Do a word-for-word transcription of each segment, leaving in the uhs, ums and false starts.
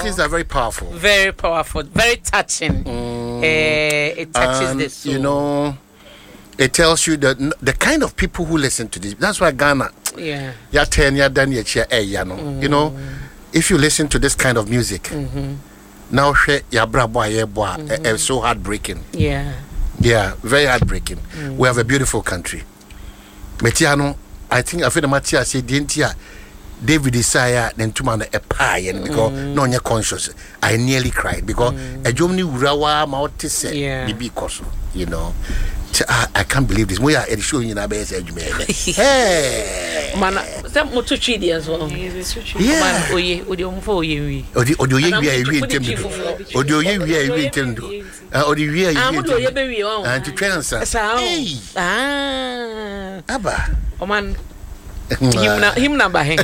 Wesleys are very powerful. Very powerful. Very touching. Mm. Uh, it touches and, the soul. You know, it tells you that the kind of people who listen to this. That's why Ghana. Yeah. Ya ten ya dan ya chia eh ya no. You know, if you listen to this kind of music, mm-hmm. now she ya bra boy ya boy, it's so heartbreaking. Yeah. Yeah, very heartbreaking. Mm. We have a beautiful country. Metiano, I think I feel the Matia said Dintia David Isaiah then to man a pie and because mm. no you're conscious. I nearly cried because mm. a Germany Urawa Mauti said Bibi Koso, you know. I, I can't believe this. We are showing in our best age, man. Hey, man, that motochidi as well. Yeah, man, oye, oye, oye, oye, oye, we are really tempted. Oye, we are really tempted. Oye, we are really tempted. And to transfer. Hey, ah, Abba, oh man, him na, him na bahe.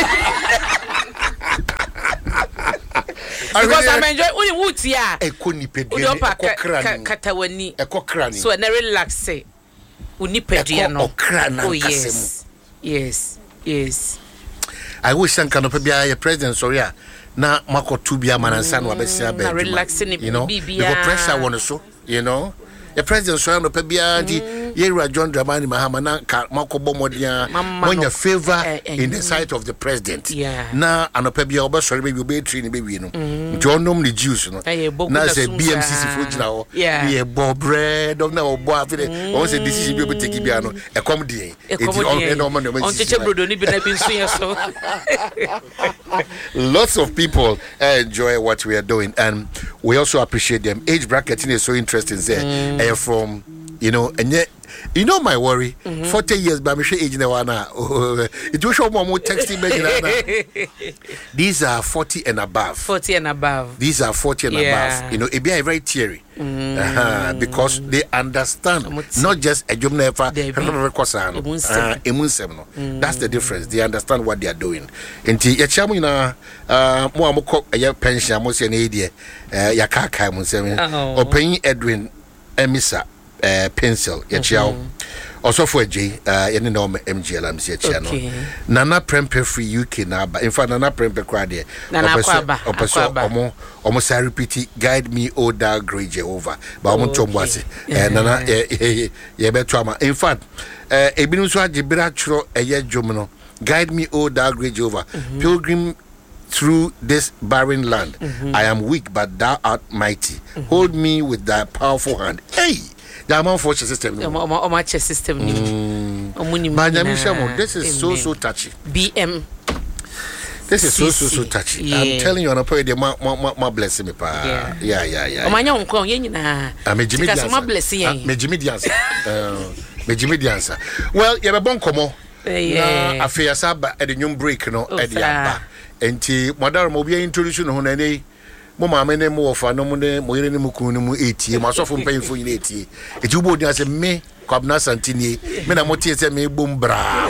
Because I'm enjoying only woods here. A kuni pedri, a katawani, a cockrani. So I relax say, Unipediano. Oh, yes, yes, yes. I wish some kind of a president, so yeah. Now, Marco Tubia Manansan, Wabesia, relaxing, you know, because pressure I want to show, you know. The president so no pebia di Yera John Dramani Mahamana Marco Bomodia when your favor in the sight of the president. Yeah. Now anopebia oba sorry baby be train baby no. John normally Jews no. Now say B M C C food now. Yeah. Bob bread of now boy after o say this is be take bia no. E come dey. It on no man no. On cheche brodo ni be na be so so. Lots of people enjoy what we are doing and we also appreciate them. Age bracketing is so interesting there. Mm. Uh, from you know and yet you know my worry mm-hmm. forty years but I'm sure age now it will show more texting me. These are forty and above. Forty and above. These are forty and yeah. above. You know it be a very theory mm. uh-huh, because they understand not just a job never uh, that's the difference. They understand what they are doing. Inti yachamu ina uh mo amoko a pension mo se na idea uh yakaka mo se me open Edwin Emisa uh, pencil ya chiao also for J uh any no M G L am se chia no Nana Prempe free U K na ba in fact Nana Prempe kwa de opeso omo omo say repeat guide me o da great Jehovah ba omo tombo ase eh Nana ye beto ama in fact eh ebinu so agibira chro eye dwom no guide me o da great Jehovah pilgrim through this barren land. Mm-hmm. I am weak, but thou art mighty. Mm-hmm. Hold me with thy powerful hand. Hey, the amount for system. Oh, my chest system. This is so so touchy. B M. This is so so so touchy. Yeah. I'm telling you, on a point, the ma ma ma blessing me, pa. Yeah, yeah, yeah, yeah. Oh, my young clown, you know. I'm a Jimmy Dianza. Blessing. Me Jimmy Dianza. Me Jimmy Dianza. Well, you have a bon como. Yeah. I fear saba at the new break, no, at the aba. Enti madam mo bia introduce no na nei mo ma me ne mo ofa no mo ne mo yire ne mo kunu mu eighty ma so fo mpanfo yin eighty eti ubo di ase me kwabna santini me na mo tie se me bom bra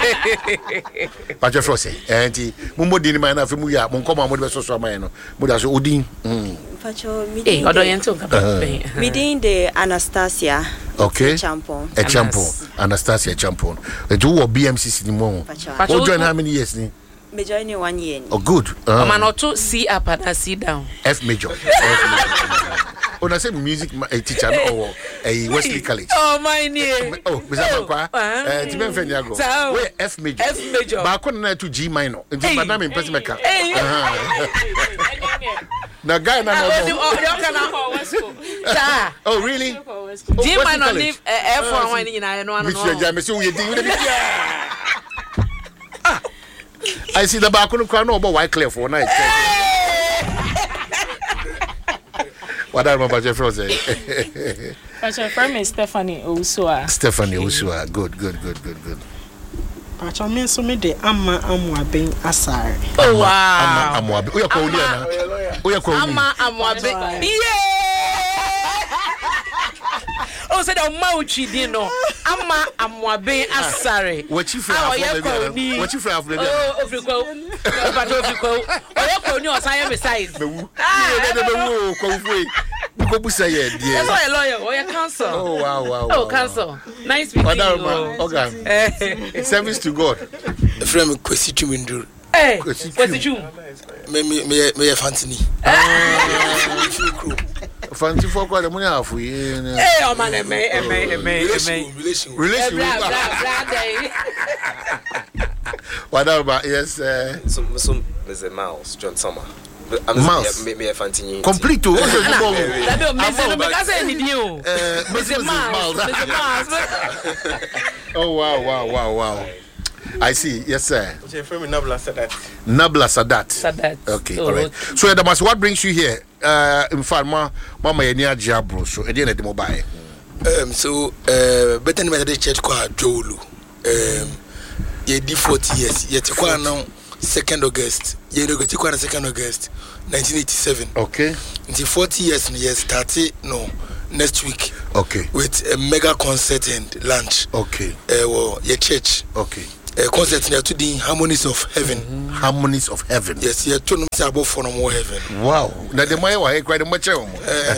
pa je frose enti mo modi ni ma na fe mu ya mo nkoma mo de so so ma no mo da so odin mm facho midin eh odo yento midin de Anastasia okay Champon a Champon Anastasia Champon eti wo B M C C ni mo o join how many years ni me join you one year. Oh, good. Um, man, not to see up and see down. F major. F major. Oh, I said music a teacher or a Wesley College. Oh, my name. Oh, Mister Makwa. Uh, Timen Fenyago. Where F major. F major. But I couldn't to G minor. It's a madam in Pesmeka. Now, guy, no, oh, really? G minor leave F one when you know. Mister James, you did. I see the back of the no about White Cliff for night. What are my budget friends? My friend is Stephanie Usua. Stephanie Usua. Good, good, good, good, good. But I mean, so me de Amma Amwa being asar. Oh, wow. Amma Amwa. We are calling her. We are calling Amma Amwa. Yeah. Oh, said a mouchi dino. Amma Amwa being asare. What you feel? What you feel? Oh, Africo. But Africo. Oh, you know, I am beside. That's why a lawyer or your counsel. Oh, wow, wow. Oh, counsel. Nice meeting you. Okay. Service to God. From Kwesi Chimindu. Eh, what's the tune? Me me me me Fantini. Fancy for quite a money half we. Eh, oh man, me me me me relation relation. Blah blah blah. What about yes? Uh, some some is a mouse, John Summer. Mouse. Me me Fantini. Complete to. That be missing. Because say any new. Uh, Mister Mouse. Mister Mouse. Oh wow wow wow wow. I see. Yes, sir. What's from Nabla Sadat? Nabla Sadat. Sadat. Okay, all right. So, Damas, what brings you here? Uh, in fact, ma, mama, you near Jabro. So, at the end of the mobile. Um, so, uh, better than the church called Jolu. Um, ye did forty years. Yet, now second August. Ye go to second August, nineteen eighty-seven. Okay. Until forty years, and yes, thirty no. Next week, okay, with a mega concert and lunch. Okay, uh, well, your church. Okay, a concert near to the Harmonies of Heaven. Mm-hmm. Harmonies of Heaven. Yes, you're two numbers above for no more heaven. Wow, now the Maya was quite a much. Wow,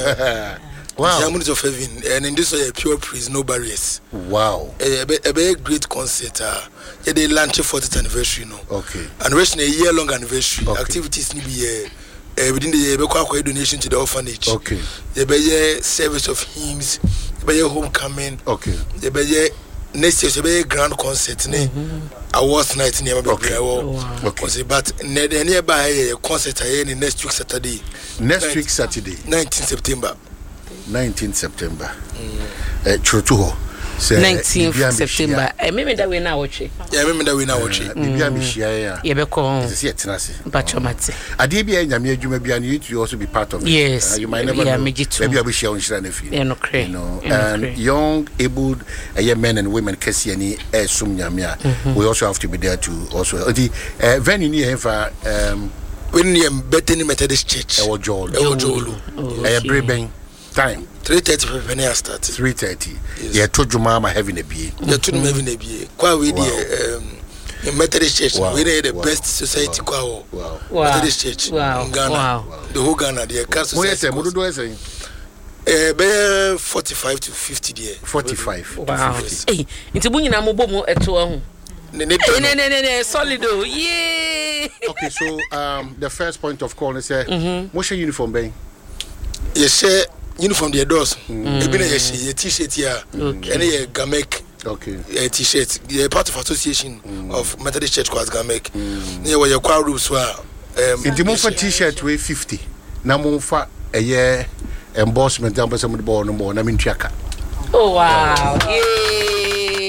Harmonies of Heaven, and in this way, a pure praise, no barriers. Wow, a, a very great concert. Uh, yeah, they launched fortieth anniversary, no. Okay, anniversary, a year long anniversary. Okay. Activities need be. Uh, within the year, we quite donation to the orphanage. Okay. There be a service of hymns. There be a homecoming. Okay. There be a next year, there be a grand concert. Mm-hmm. Awards night near my okay. Oh, wow. Okay. But nearby a concert I next week Saturday. Next ninth, week Saturday. nineteenth September. nineteenth September. Uh, true to nineteenth September. I remember that we now watch it. Yeah, I remember that we now watch it. Bibia mi share. Yeah, be come. This is tenase. Bachomati. Adibia nyame adwuma bia you to also be part of it. Yes. Uh, you might never yeah, know. Maybe I be share on share na fi. Yeah, no cray. You know, and no young able uh, men and women kesi ani esum nyame. We also have to be there to also. The uh, venue ni ever um when you Bethany Methodist Church. Ewo Jolu. Ewo Jolu. Eh Breben time. three thirty when I started. three thirty. Yeah, to Juma ma having a bie. Yeah, to me having a bie. Kwa we the um in Methodist Church, wow. We are the wow. best society wow. Wow. Wow. Methodist Church wow. in Ghana. Wow. The whole Ghana, the cast society. What do you say? Eh, be forty-five to fifty there. forty-five. Wow. Hey, into bunyi na mobo mo eto ho. Ne ne ne ne ne solid oh. Yeah. Okay, so um the first point of call is say mm-hmm. What's your uniform ben? Yes, sir. Uniform the doors. E bi na ye t-shirt here. And a Gamek. Okay. A t-shirt. The part of association mm. of Methodist Church was Gamek. Near where your choir groups were. Um, in the month for t-shirt weigh fifty. Na mo fa a year embossment down by some of the ball no more. Na min chaka. Oh wow. Yay.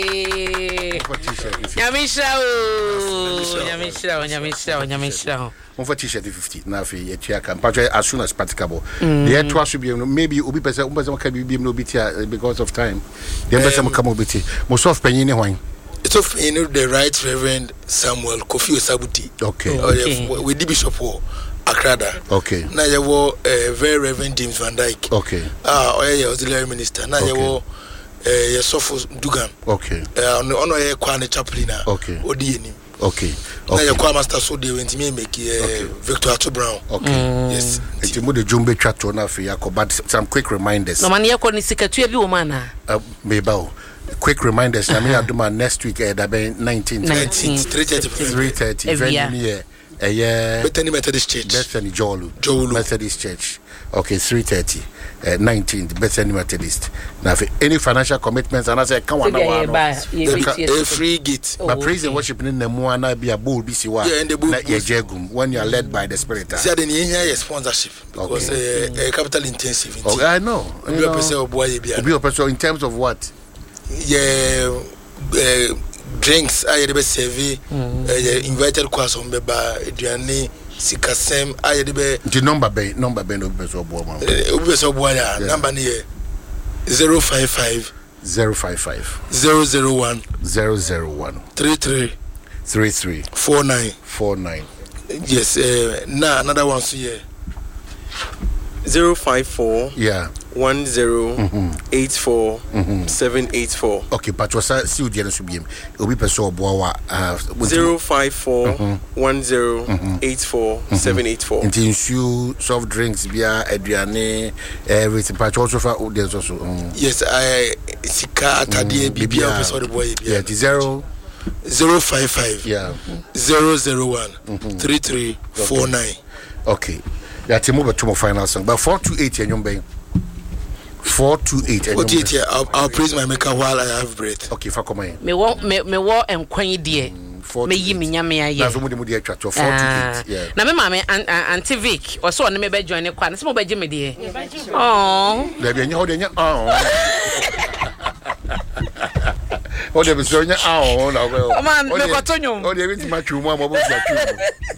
Nyamisha oh. Nyamisha, nyamisha, nyamisha. One for t-shirt fifty. Na fi ye chaka. Patch as soon as practicable. The two should be maybe obi person obi person can be no bit here because of time. The person come obiti. Most of penny ni hwan. It's of you know the Right Reverend Samuel Kofi Osabuti. Okay. Okay. Uh, with the Bishop War Akrada. Okay. Now you were uh, very Reverend James Van Dyke. Okay. Ah, uh, yeah, auxiliary minister. Now you were uh, Yesofo Dugan. Okay. Uh, on on a Kwane chaplain. Okay. Odieni. Okay. Now you Kwa Master so they went to me make uh, Victor Ato Brown. Okay. Mm. Yes. It's mo the Jumbe chato na fi yako, but some quick reminders. No man yako ni sikatu ebi o mana. Uh, meba. Quick reminders. I mean, I do my next week. Uh, that be nineteenth. Nineteenth. Three thirty. Three thirty. Very near. Uh, yeah. Bethany Methodist Church. Bethany Jolu. Jolu. Methodist Church. Okay, three thirty. Uh, nineteenth. Bethany Methodist. Now, for any financial commitments, and I say, come on, a free gate. But praise and worship in the Moana be a bull, B C Y. Yeah, and the bull. When you are led by the Spirit. See, then you hear sponsorship because okay. uh, capital intensive. Okay, I know. You know, in terms of what? Yeah, uh, drinks I had be serve uh, invited kwasa on beba aduane sikasem I had be the number be number be no be so bo ma obi so bo ya number ne zero five five zero five five zero zero one zero zero one three three three three four nine four nine. Yes, uh, now another one so here zero five four yeah one zero mm-hmm. eight four mm-hmm. seven eight four. Okay, but was that still the answer? Obi person boa uh zero five four one zero eight four seven eight four. Until you soft drinks, beer, aduane, everything. But also for there's also yes, I sika atade bibia person the boy yeah zero zero five five yeah zero zero one mm-hmm. three three four nine. Okay. Yeah, Timo to my final song. But four two eight and you four two eight and you yeah, I'll, I'll praise my maker while I have breath. Okay, for come in. Me want me me want and kwan die. Me yi me nyame aye. Na so mo de mo de atwa to four two eight. Yeah. Na me mama Auntie Vic, o so on me be join kwa. Na so mo be me die. Oh. Da bi anya ho de nya oh. O de bi so nya oh na we. O man me ko tonyo. O de bi ti ma twu mu am o bo ti atwu.